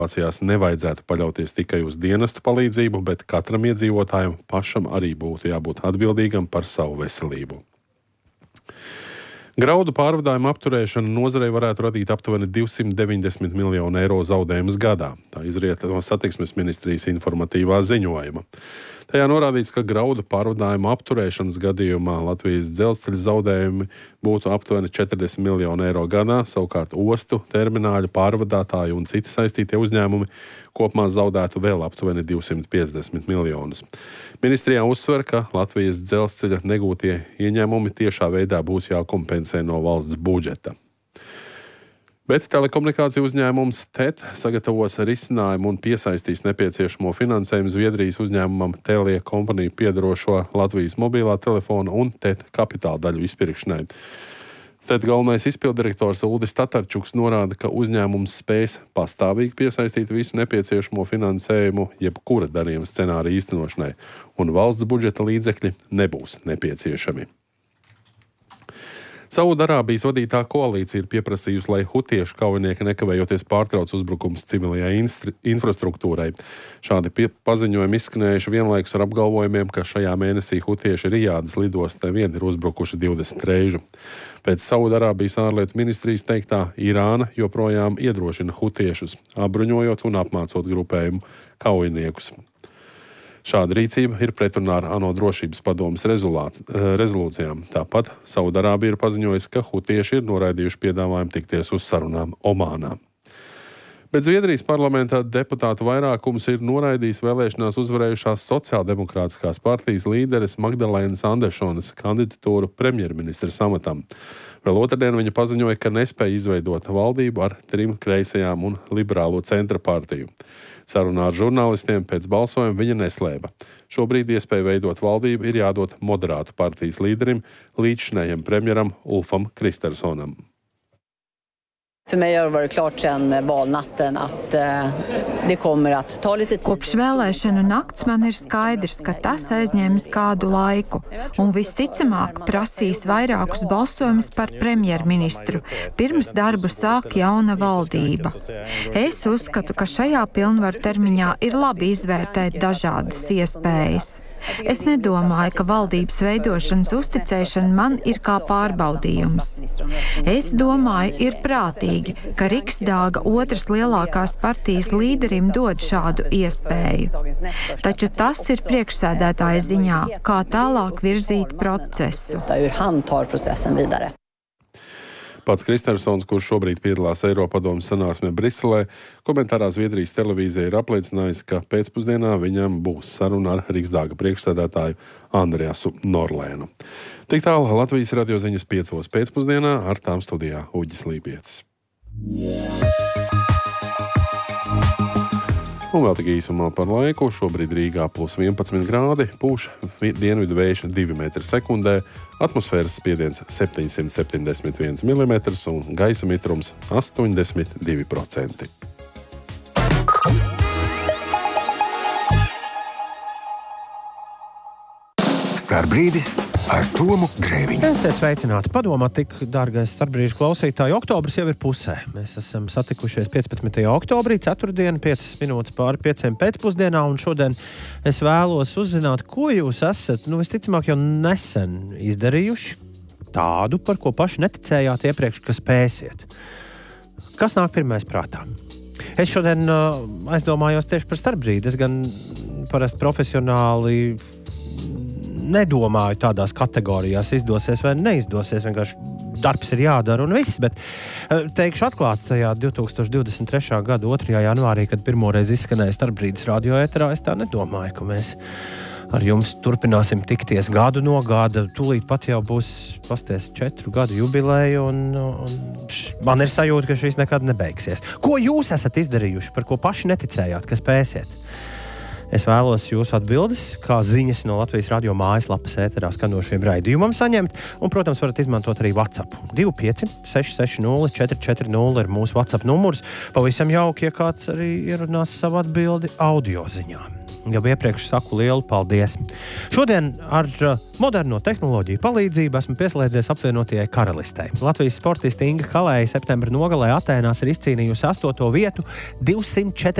situācijās nevajadzētu paļauties tikai uz dienestu palīdzību, bet katram iedzīvotājam pašam arī būtu jābūt atbildīgam par savu veselību. Graudu pārvadājumu apturēšana nozarei varētu radīt aptuveni 290 miljonu eiro zaudējumus gadā. Tā izriet no satiksmes ministrijas informatīvā ziņojuma. Tajā norādīts, ka graudu pārvadājumu apturēšanas gadījumā Latvijas dzelzceļa zaudējumi būtu aptuveni 40 miljonu eiro gadā, savukārt ostu, termināļu pārvadātāju un citi saistītie uzņēmumi kopumā zaudētu vēl aptuveni 250 miljonus. Ministrijā uzsver, ka Latvijas dzelzceļa negūtie ieņēmumi tiešā veidā būs jākompensē no valsts budžeta. Bet telekomunikāciju uzņēmums TET sagatavos risinājumu un piesaistīs nepieciešamo finansējumu Zviedrijas uzņēmumam Telia kompaniju piedarošo Latvijas mobilā telefona un TET kapitāla daļu izpirkšanai. TET galvenais izpilddirektors Uldis Tatarčuks norāda, ka uzņēmums spēs pastāvīgi piesaistīt visu nepieciešamo finansējumu jebkura darījuma scenārija īstenošanai, un valsts budžeta līdzekļi nebūs nepieciešami. Saudarābijas vadītā koalīcija ir pieprasījusi, lai hutiešu kaujinieki nekavējoties pārtrauc uzbrukums civilajai infrastruktūrai. Šādi paziņojumi izskanējuši vienlaikus ar apgalvojumiem, ka šajā mēnesī hutieši Rijādas lidostā vien ir uzbrukuši 20 reižu. Pēc Saudarābijas ārlietu ministrijas teiktā, Irāna joprojām iedrošina hutiešus, apbruņojot un apmācot grupējumu kaujiniekus. Šāda rīcība ir pretrunā ar ANO drošības padomes rezolūcijām. Tāpat Saudarābija ir paziņojusi, ka hutieši ir noraidījuši piedāvājumu tikties uz sarunām Omānā. Bet Zviedrijas parlamentā deputātu vairākums ir noraidījis vēlēšanās uzvarējušās sociāldemokrātiskās partijas līderes Magdalēnas Andersonas kandidatūru premjerministra amatam. Vēl otrdien viņa paziņoja, ka nespēja izveidot valdību ar 3 kreisajām un liberālo centra partiju. Sarunā ar žurnālistiem pēc balsojuma viņa neslēpa. Šobrīd iespēja veidot valdību ir jādod moderātu partijas līderim, līdzšinējam premjeram Ulfam Kristerssonam. Kopš vēlēšanu nakts man ir skaidrs, ka tas aizņems kādu laiku un visticamāk prasīs vairākus balsojumus par premjerministru, pirms darbu sāk jauna valdība. Es uzskatu, ka šajā pilnvaru termiņā ir labi izvērtēt dažādas iespējas. Es nedomāju, ka valdības veidošanas uzticēšana man ir kā pārbaudījums. Es domāju, ir prātīgi, ka Riksdāga otras lielākās partijas līderim dod šādu iespēju. Taču tas ir priekšsēdētāja ziņā, kā tālāk virzīt procesu. Pats Kristerssons, kurš šobrīd piedalās Eiropadomes sanāksmē Briselē, komentārā Zviedrijas televīzijai ir apliecinājis, ka pēcpusdienā viņam būs saruna ar Riksdāga priekšsēdētāju Andreasu Norlēnu. Tik tālu Latvijas radio ziņas 5 pēcpusdienā, ar tām studijā Uģis Lībietis. Un vēl tik īsumā par laiku. Šobrīd Rīgā plus 11 grādi, pūš dienvidu vējš 2 metri sekundē, atmosfēras spiediens 771 mm un gaisa mitrums 82%. Starbrīdis ar Tomu Grēviņu. Esiet sveicināti. Padomā tik, dārgais starpbrīžu klausītāji, oktobris jau ir pusē. Mēs esam satikušies 15. oktobrī, ceturtdienu, 5 minūtes pāri 5 pēcpusdienā, un šodien es vēlos uzzināt, ko jūs esat, visticamāk jau nesen izdarījuši tādu, par ko paši neticējāt iepriekš, ka spēsiet. Kas nāk pirmais prātā? Es šodien aizdomājos tieši par starpbrīdi. Es gan parasti profesionāli nedomāju tādās kategorijās, izdosies vai neizdosies, vienkārši darbs ir jādara un viss, bet teikšu atklāti, tajā 2023. gada 2. janvārī, kad pirmoreiz izskanēja starpbrīdis radio ēterā, es tā nedomāju, ka mēs ar jums turpināsim tikties gadu no gada. Tūlīt pat jau būs 4 gadu jubileja, un man ir sajūta, ka šis nekad nebeigsies. Ko jūs esat izdarījuši, par ko paši neticējāt, ka spēsiet? Es vēlos jūsu atbildes, kā ziņas no Latvijas radio mājaslapas ēterā skanošiem raidījumam saņemt, un, protams, varat izmantot arī WhatsApp. 25 660 440 ir mūsu WhatsApp numurs. Pavisam jauki, ja kāds arī ierunās savu atbildi audio ziņā. Jau iepriekš saku lielu paldies. Šodien ar moderno tehnoloģiju palīdzību esmu pieslēdzies apvienotajai karalistei. Latvijas sportiste Inga Kalēja septembra nogalē Atēnās ir izcīnījusi 8. vietu 240